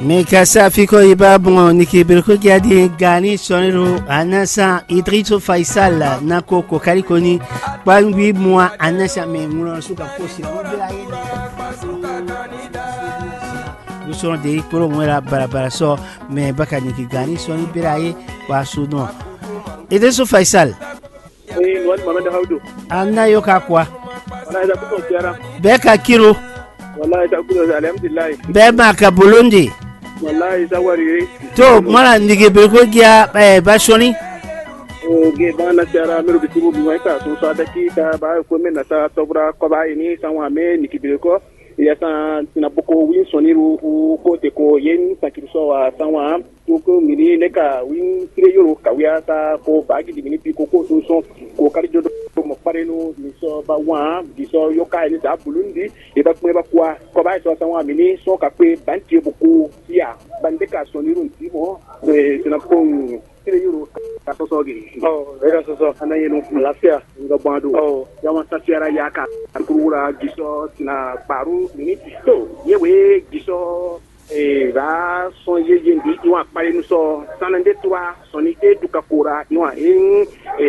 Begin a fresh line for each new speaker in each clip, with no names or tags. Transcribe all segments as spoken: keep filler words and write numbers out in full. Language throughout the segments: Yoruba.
Me kasa fiko iba bon nikibirko jadi gani sonero anasa Idrisu Faisal na koko kalikoni bangwi mwa anasa me muno suka kosi nous sommes des pour moi barabara so me baka niki gani soni biraye kwa suno Idrisu Faisal
eh wal Mohamed Haudu
anna yoka kwa
wallahi da kuto tiara
beka kiro
wallahi da kuto alhamdulillah
be maka Burundi
wallahi zawari
to mara ndige birko gia eh bashoni
o ge bana tiara meru bitibu bi waika so sa daki ka ba ko men na sa tobra ko ba ini sanwa me nikibirko ya sa tinaboko win soniru ko te ko yen sakirso wa sanwa ko mini neka win tire yoro kawia sa ko ba gi dimini pi ko ko so so ko kari jodo mo parenu ni so ba wa di so yoka ni da Burundi e ba ko ba kwa ko ba so sanwa mini so ka pe banti boko ya bandeka soniru ntimo e tinaboko tire yoro ka so so gi oh era so so ana yenu lafia nga bando oh ya wa sa tiara ya ka kurura giso na paru mini to yewe giso eh va son yeje ndi iwa pare nu so sanande toa soni e dukakura iwa in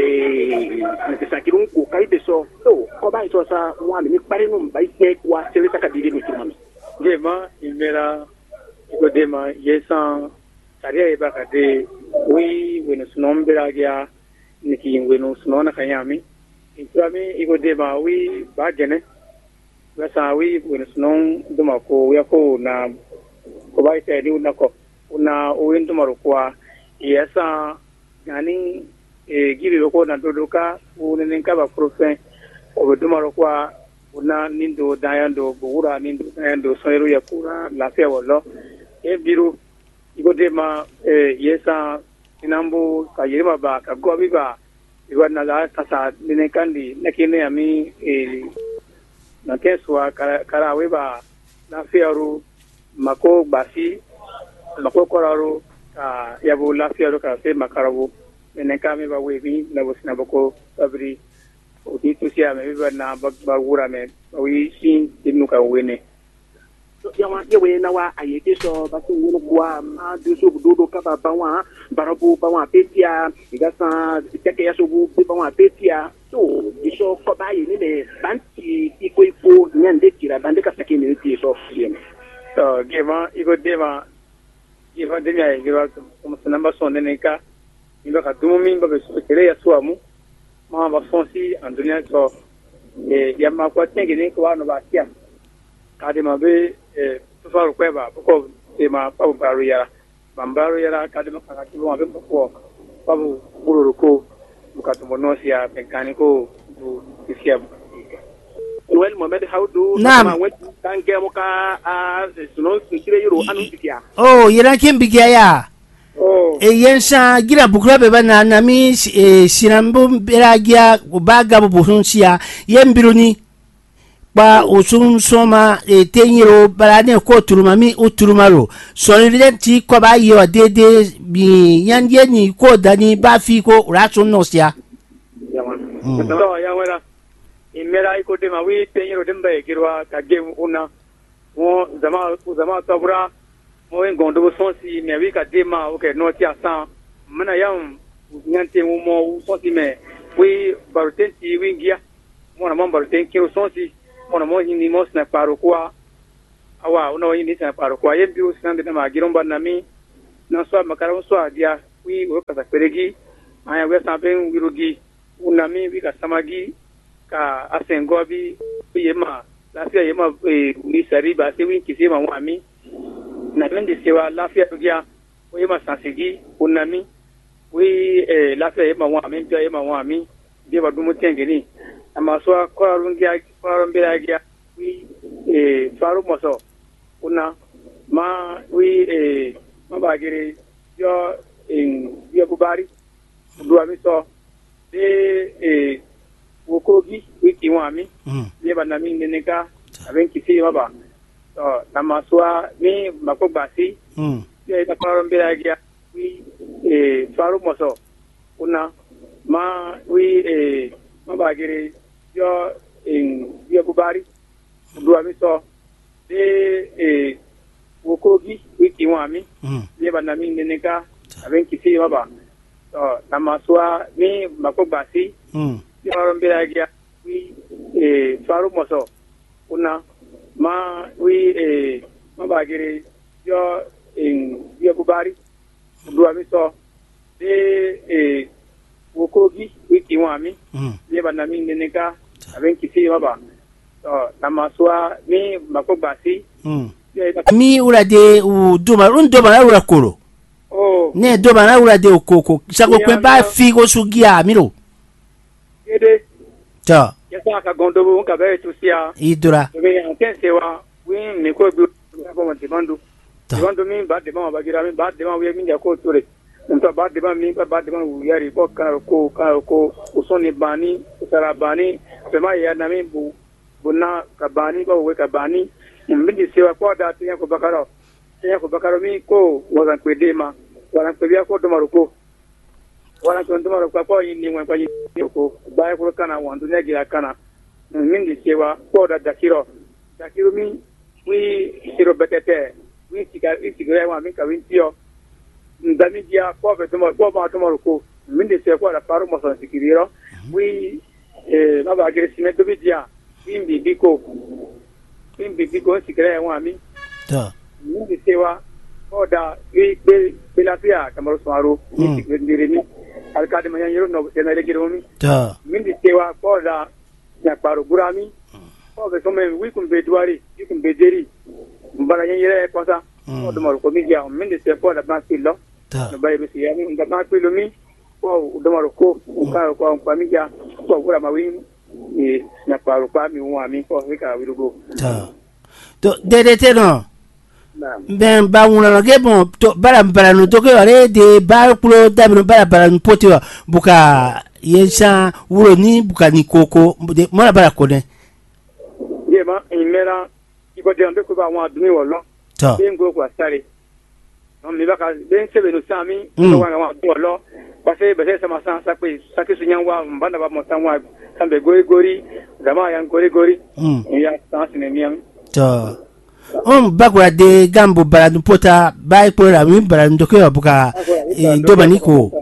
eh sakirun ko kai de so to ko ba so sa wa mi pare nu ba ise kwa sele sakadide ni tumami
Gema imera igodema yesan taria eba kade wi weno sunombera gya niki weno sunona kanyami intrami igodema wi bagene wasa wi weno sunon duma ko yako na ko bai sai di unako una uin duma kwa yasa gani e gibi ko na dodoka unen ka ba profen o duma kwa una nindo dayando bura nindo dayando soiru yakura lafia wolo e biru igodema e yesa inambu kayema ba ka gobi ba igwana la tasa ninekandi nakine ami e na keswa karawe ba lafia ru mako basi mako koraro ka yabo lafia ru ka se makarabu ninekame ba webi na bosina bako abri odi tusia me ba na ba wura me wi sin dinuka wene
yawa yewe na wa ayete so ba so wono kwa ma du so dodo ka ba ba wa barabu ba wa petia igasa teke ya so bu ba wa petia so iso ko ba yi ni le banti iko iko nyande kira bande ka sake ni ti so yeme
so gema iko dema ifa demia ifa como se namba son neneka iba ka dumumi ba so kele ya suamu ma ba fonsi andunia so e ya ma kwa tenge ni ko no ba tia kadima be eh tufaru kweba boko tema pabu baru yara bambaru yara kadima kakati bo abe boko pabu bururu ko bukatu monosia mekaniko du kisia
Noel Mohamed Haudu
na
wet tange mo ka a suno sire yoro anu bikia
oh yera kin bigia ya
oh
e yensa gira bukura be bana na mi e sirambo beragia baga buhunsia yembiruni ba usum soma e tenyiro balane ko turumami uturumaro solidenti ko ba yo dede bi yandie ni ko dani ba fi ko raso nosia
yaman to yawara imera iko de ma wi tenyiro dembe girwa ka game una mo zama zama tabura mo en gondo sonsi me wi ka dema o ke no ti asan mana yam nyante mo mo sonsi me wi barutenti wingia mo na mo barutenti o sonsi ona mo ni mo sna paro kwa awa ona ni sna paro kwa yembi usande na magiromba na mi na so makara so adia wi o ka peregi aya we saben wirugi una mi wi ka samagi ka asengo bi yema lafia yema ni sariba se wi kisema wa mi na mende sewa lafia tugia yema sansigi una mi wi lafia yema wa mi pia yema wa mi bi ba dumu tengeni ama so ko rungia ko mbira gia wi e faru moso una ma wi e ma bagere yo in yo bubari do ami so de e wokogi wi kiwami ye bana mi neneka aben kisi baba to na maswa mi makobasi
mm
ye ta ko mbira gia wi e faru moso una ma wi e ma bagere yo in yo bubari do ami so de eh wokogi wiki wami ye bana mi neneka aben kisi baba to na maswa mi makobasi yo rombira gia wi e faru moso una ma wi e mabagire yo in yo bubari duwa mi so de e wokogi wiki wami ye bana mi neneka aben kisi baba to na maswa mi makobasi
mi urade u doma un doma na ura koro
oh
ne doma na ura de okoko sako kwe ba fi go sugia miro
ede
ta
yasa ka gondo bu ka be tusia
idura
me antense wa win ne ko bi ko mo tibandu tibandu mi ba de ba ba gira mi ba de ba wi mi ja ko tore nto ba de ba mi ba de ba wu yari ko ka ko ka ko usoni bani usara bani pema ya na mi bu buna ka bani ba we ka bani mbindi sewa kwa da tinya ko bakaro tinya ko bakaro mi ko wazan kwedema wala kwebia ko domaruko wala ko domaruko ko yini mwa kwa yini ko ba ko kana wandu ne gira kana mbindi sewa ko da dakiro dakiro mi wi siro betete wi tika itigre wa mi ka wintio ndami dia ko be domo ko ba domaruko mbindi sewa ko da paru mo san sikiriro wi eh baba agresime do bidia mbindi biko mbindi biko sikire wa mi
ta
mbindi sewa oda wi be belafia kamaru swaro ni sikire ni alkade manyanyiro no tenale giromi
ta
mbindi sewa oda ya paru burami o be some wi kumbe duari wi kumbe deri mbara nyanyire kosa odo maru ko mi ya mbindi sewa oda ba pilo
ta
no ba be siya ni ngaba pilo mi o odo maru ko ka ko kwa mi ya ko gura mawi ni na paru pa mi wa mi ko ka wirugo
ta to dede te no
naam
ben ba wuna no gebo to bara bara no to ke ore de ba kulo da no bara bara no poti wa buka yesa wuro ni buka ni koko de mora bara ko ne
ye ma imera iko de ande ko ba wa duni wo lo
ta
ben go ko sare no mi ba ka ben se be no sami no wa wa to lo ba se be se sama san sa pe sa ke sunyan wa mbanda ba mo san wa sambe gori gori zama yan gori gori ya san sine miam
ta on bagwa de gambo bara no pota ba ko ra mi bara no ke buka do baniko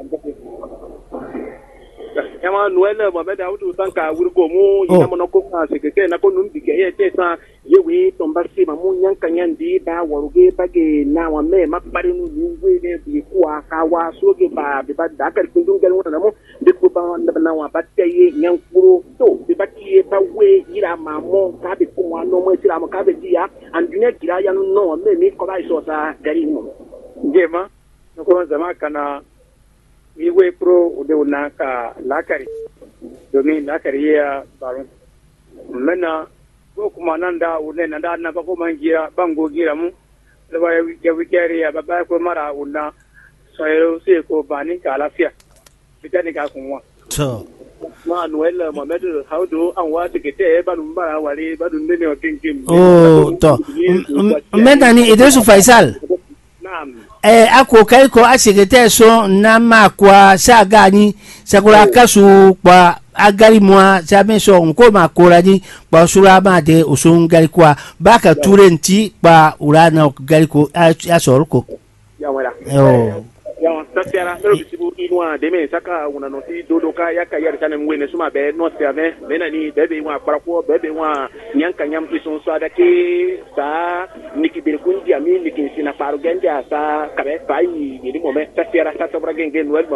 yama nuele mo be da utu sanka wurgo mu ina mo ko ka sekete na ko num dike ye te sa yewi tombasi ma mu nyanka nyandi da waruge bage na wa me mapari nu ngwe ne bi ku aka wa soge ba be ba da kar kundu gel wona mo de ko ba na wa batte ye nyankuro to be batte ba we ira ma mo ka be ko wa no mo tira mo ka be dia andune kira ya no me mi ko ba so sa gari mo
jema ko zama kana iwe pro ude unaka lakari domin lakari ya barun mena ko kuma nan da une nan da na ba ko mangira bango gira mu da ba ya wikari ya ba ko mara una so sai ko bani ka lafiya bitani ka kunwa
to
ma Noel Mohammed haudu an wa tikete ba dun bara wale ba dun ne o kinkin
oh to mena ni Idrisu Faisal eh ako kai ko asigete so na ma kwa sagani sakura kasu kwa agari mwa sabe so nko makora ni pa sura ma de osun gari kwa baka turenti pa urana gari ko asorko
ya wala
oh
ya tasiara sero bisibu inwa de me saka una no ti dodo ka yaka yar tanem wene suma be no se ame mena ni bebe wa parako bebe wa nyanka nyam ison so ada ke sa niki bir kundi ami niki sina paru gende sa kabe pai ni mo me tasiara sa to bragenge Noel